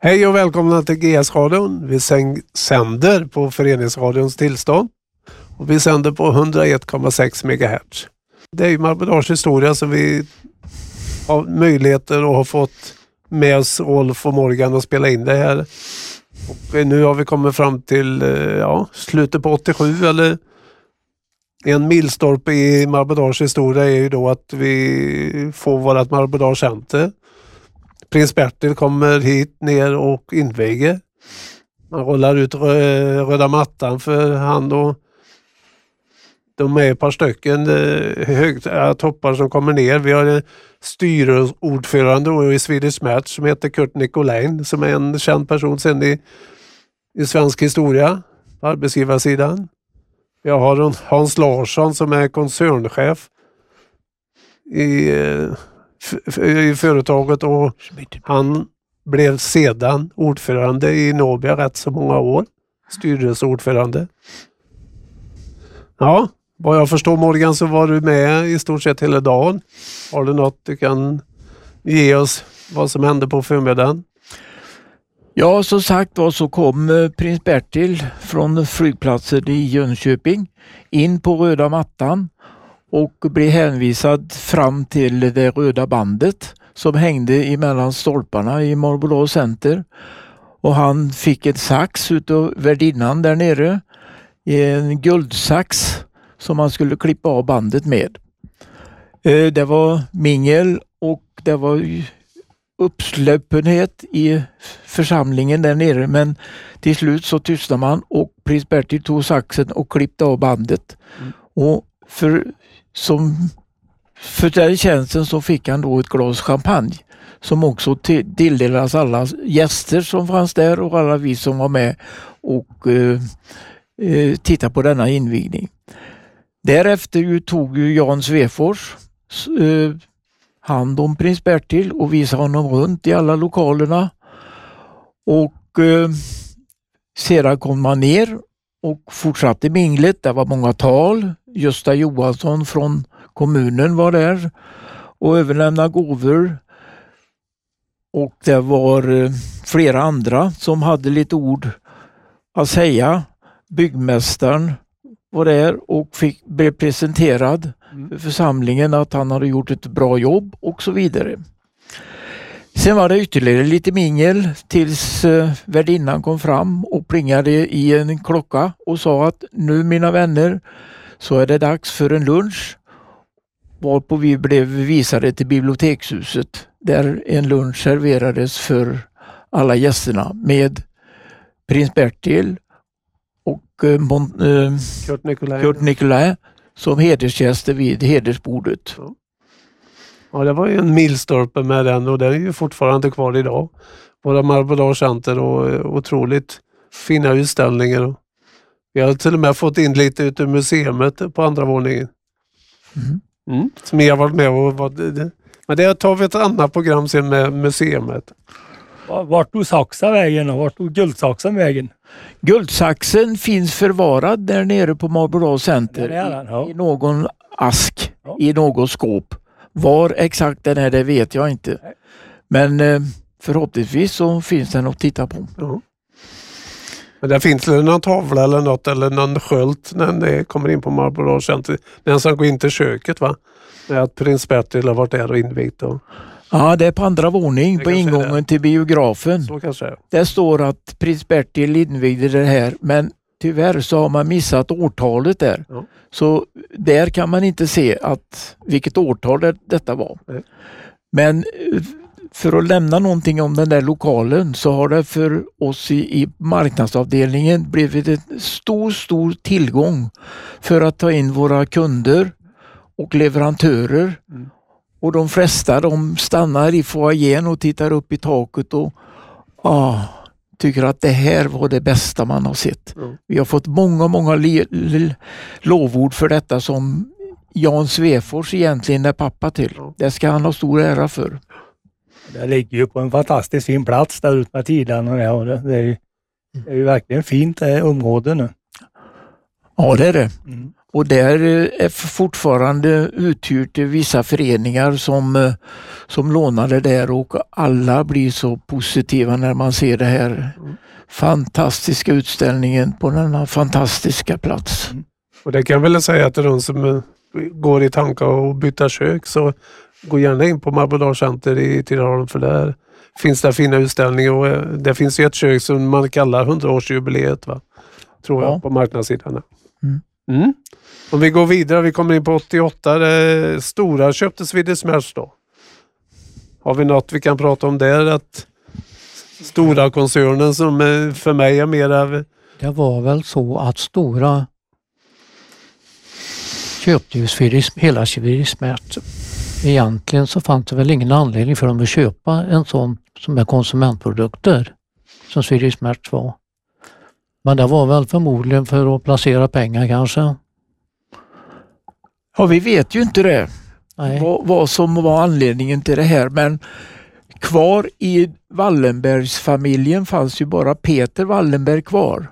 Hej och välkomna till GS-radion. Vi sänder på Föreningsradions tillstånd och vi sänder på 101,6 MHz. Det är ju Marbodals historia som vi har möjligheter och har fått med oss Rolf och Morgan att spela in det här. Och nu har vi kommit fram till slutet på 87 eller en milstolpe i Marbodals historia är ju då att vi får vårat Marbodal Center. Prins Bertil kommer hit ner och inviger. Man rollar ut röda mattan för han och de är ett par stycken toppar som kommer ner. Vi har en styrelseordförande i Swedish Match som heter Kurt Nicolin som är en känd person sen i svensk historia på arbetsgivarsidan. Jag har Hans Larsson som är koncernchef i företaget och han blev sedan ordförande i Nobia rätt så många år. Styrelseordförande. Ja, vad jag förstår Morgan så var du med i stort sett hela dagen. Har du något du kan ge oss vad som hände på förmiddagen? Ja, som sagt var så kom prins Bertil från flygplatsen i Jönköping in på röda mattan och blev hänvisad fram till det röda bandet som hängde emellan stolparna i Marbodal Center. Och han fick en sax utav värdinnan där nere, en guldsax som man skulle klippa av bandet med. Det var mingel och det var uppslöpenhet i församlingen där nere, men till slut så tystnade man och prins Bertil tog saxen och klippte av bandet. Och för den tjänsten så fick han då ett glas champagne som också tilldelas alla gäster som fanns där och alla vi som var med och tittade på denna invigning. Därefter tog Jan Svefors hand om prins Bertil och visade honom runt i alla lokalerna och sedan kom man ner och fortsatte minglet. Det var många tal. Gösta Johansson från kommunen var där och överlämnade gåvor. Och det var flera andra som hade lite ord att säga. Byggmästaren var där och blev presenterad för församlingen att han hade gjort ett bra jobb och så vidare. Sen var det ytterligare lite mingel tills värdinnan kom fram och plingade i en klocka och sa att nu mina vänner så är det dags för en lunch. Varpå vi blev visade till bibliotekshuset där en lunch serverades för alla gästerna med prins Bertil och Kurt Nicolin som hedersgäster vid hedersbordet. Ja, det var ju en milstolpe med den och den är ju fortfarande kvar idag. Våra Marbodal Center och otroligt fina utställningar. Vi har till och med fått in lite ut ur museet på andra våningen. Som jag har varit med och men det tar vi ett annat program sen med museet. Vart tog saxen vägen och vart tog guldsaxen vägen? Guldsaxen finns förvarad där nere på Marbodal Center i någon ask, i något skåp. Var exakt den är det vet jag inte. Men förhoppningsvis så finns den att titta på. Men det finns någon tavla eller något eller någon sköld när det kommer in på Marbodal Center. Den som går in till köket va? Med att prins Bertil har varit där och invigt. Ja, det är på andra våning på ingången till biografen. Så kanske. Det står att prins Bertil invigde det här, men tyvärr så har man missat årtalet där. Ja. Så där kan man inte se vilket årtal detta var. Nej. Men för att lämna någonting om den där lokalen så har det för oss i marknadsavdelningen blivit en stor tillgång för att ta in våra kunder och leverantörer. Och de flesta de stannar i foajén och tittar upp i taket och tycker att det här var det bästa man har sett. Vi har fått många lovord för detta som Jan Svefors egentligen är pappa till. Det ska han ha stor ära för. Det ligger ju på en fantastiskt fin plats där ute med Tidan och det är ju verkligen fint område nu. Ja, det är det. Och där är fortfarande uthyrt till vissa föreningar som lånade där, och alla blir så positiva när man ser det här fantastiska utställningen på denna fantastiska plats. Och det kan jag väl säga att de som går i tankar och byta kök, så gå gärna in på Marbodal Center i Tidaholm, för där finns det fina utställningar, och det finns ju ett kök som man kallar 100-årsjubileet, va? Tror jag, på marknadssidan. Om vi går vidare, vi kommer in på 88, det stora köpte Swedish Match då. Har vi något vi kan prata om där? Att stora koncernen som för mig är mer av... Det var väl så att Stora köpte ju hela Swedish Match. Egentligen så fanns det väl ingen anledning för dem att köpa en sån som är konsumentprodukter som Swedish Match var. Men det var väl förmodligen för att placera pengar kanske. Ja, vi vet ju inte det. Vad som var anledningen till det här, men kvar i Wallenbergsfamiljen fanns ju bara Peter Wallenberg kvar.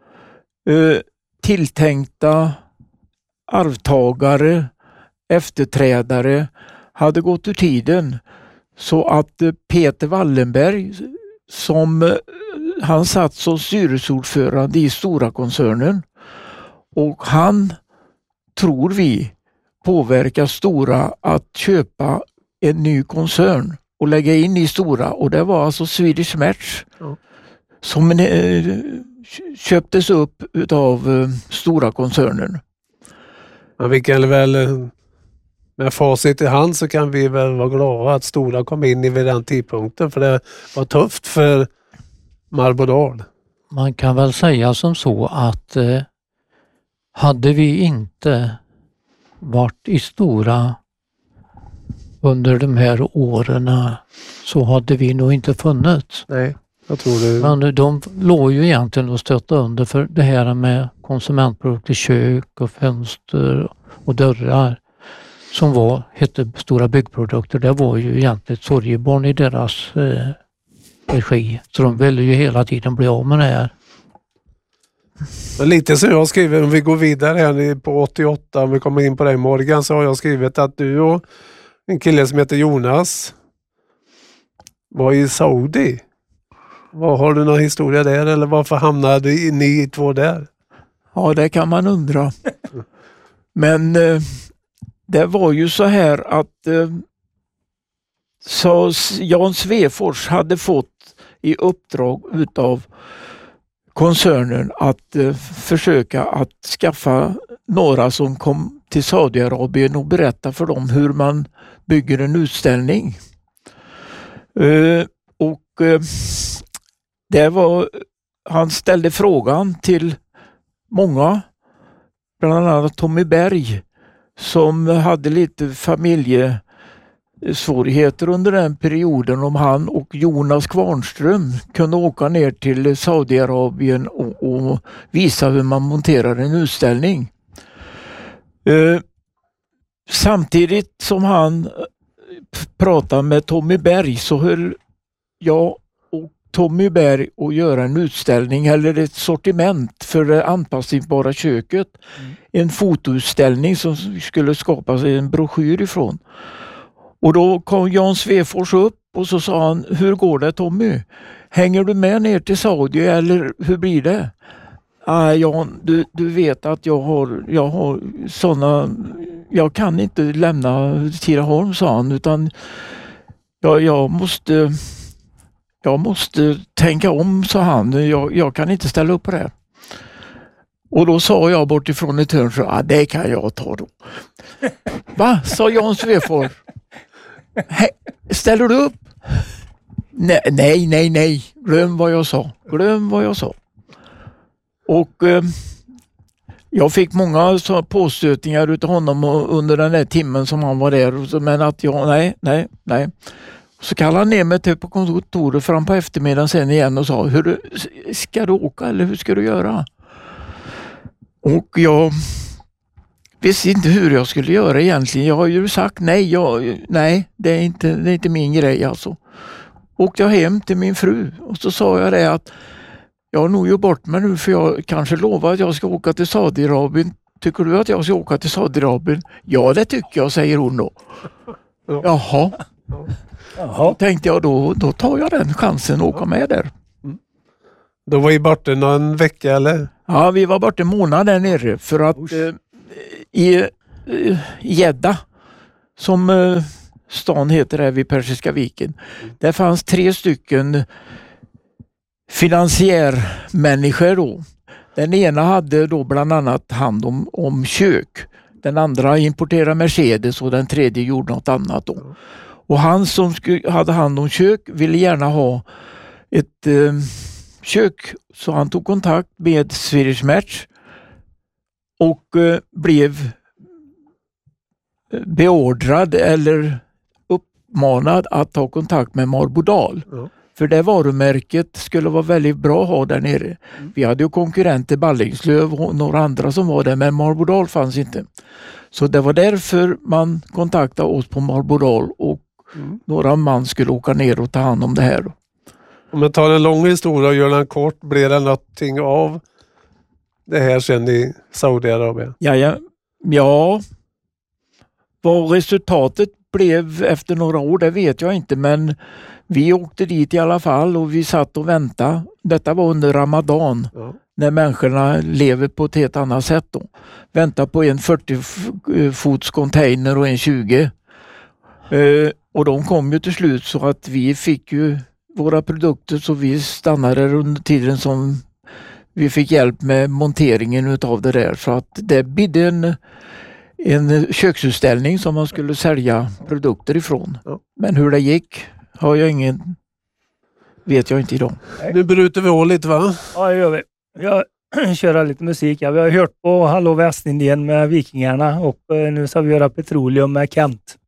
Tilltänkta arvtagare, efterträdare hade gått ur tiden, så att Peter Wallenberg, som han satt som styrelseordförande i Stora koncernen, och han, tror vi, påverkar Stora att köpa en ny koncern och lägga in i Stora, och det var alltså Swedish Match som köptes upp utav Stora koncernen. Men vi kan väl, med facit i hand, så kan vi väl vara glada att Stora kom in vid den tidpunkten, för det var tufft för Marbodal. Man kan väl säga som så att hade vi inte varit i Stora under de här åren, så hade vi nog inte funnits. Nej, jag tror det. Men de låg ju egentligen och stötta under för det här med konsumentprodukter, kök och fönster och dörrar som hette Stora byggprodukter. Det var ju egentligen ett sorgebarn i deras regi. Så de ville ju hela tiden bli av med det här. Men lite som jag skriver, om vi går vidare här på 88, om vi kommer in på dig Morgan, så har jag skrivit att du och en kille som heter Jonas var i Saudi. Har du någon historia där, eller varför hamnade ni två där? Ja, det kan man undra. Men det var ju så här att så Jan Svefors hade fått i uppdrag utav koncernen att försöka att skaffa några som kom till Saudiarabien och berätta för dem hur man bygger en utställning. Han ställde frågan till många, bland annat Tommy Berg, som hade lite familjesvårigheter under den perioden, om han och Jonas Kvarnström kunde åka ner till Saudiarabien och visa hur man monterar en utställning. Samtidigt som han pratade med Tommy Berg, så höll jag och Tommy Berg att göra en utställning eller ett sortiment för det anpassningsbara köket. En fotoutställning som skulle skapas en broschyr ifrån. Och då kom Jan Svefors upp och så sa han: hur går det Tommy? Hänger du med ner till Saudi eller hur blir det? Jan, du vet att jag har sådana, jag kan inte lämna Tidaholm, sa han, utan jag måste tänka om, sa han. Jag kan inte ställa upp på det. Och då sa jag bort ifrån ett hörn, så det kan jag ta då. Va? Sa Jan Svefors. Ställer du upp? Nej. Glöm vad jag sa. Och jag fick många påstötningar utav honom under den där timmen som han var där. Men att jag, nej. Så kallade han ner mig till på kontoret fram på eftermiddagen sen igen och sa: ska du åka eller hur ska du göra? Och jag visste inte hur jag skulle göra egentligen. Jag har ju sagt nej, det är inte min grej alltså. Åkte jag hem till min fru och så sa jag det att jag har nog gjort bort mig nu, för jag kanske lovar att jag ska åka till Saudiarabien tycker du att jag ska åka till Saudiarabien? Ja, det tycker jag, säger hon då. Jaha. Jaha. Tänkte jag då tar jag den chansen att åka med där. Då var I borta någon vecka eller? Ja, vi var borta en månad där nere för att i Jeddah, som stan heter här vid Persiska viken, där fanns 3 stycken finansiärmänniskor då. Den ena hade då bland annat hand om kök. Den andra importerade Mercedes och den tredje gjorde något annat då. Och han som hade hand om kök ville gärna ha ett kök, så han tog kontakt med Swedish Match och blev beordrad eller uppmanad att ta kontakt med Marbodal. För det varumärket skulle vara väldigt bra att ha där nere. Vi hade ju konkurrenter, Ballingslöv och några andra som var där, men Marbodal fanns inte. Så det var därför man kontaktade oss på Marbodal och några man skulle åka ner och ta hand om det här. Om man tar en lång historia och gör den kort, blir det någonting av det här sen i Saudiarabien? Ja. Vad resultatet blev efter några år, det vet jag inte, men vi åkte dit i alla fall och vi satt och väntade. Detta var under Ramadan, när människorna lever på ett helt annat sätt då. Vänta på en 40-fots container och en 20. Och de kom ju till slut, så att vi fick ju våra produkter, så vi stannade under tiden som vi fick hjälp med monteringen utav det där. Så att det bidde en köksutställning som man skulle sälja produkter ifrån. Men hur det gick har jag vet jag inte idag. Nu bryter vi av lite, va? Ja, det gör vi. Jag kör lite musik. Ja, vi har hört på Hallå Västindien med Vikingarna och nu ska vi göra Petroleum med Kent.